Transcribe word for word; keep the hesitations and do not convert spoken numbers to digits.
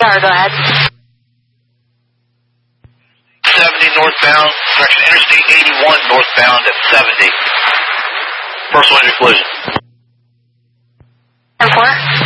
Tower, go ahead. seventy northbound, correction, Interstate eighty-one northbound at seventy. Personal injury collision. ten four.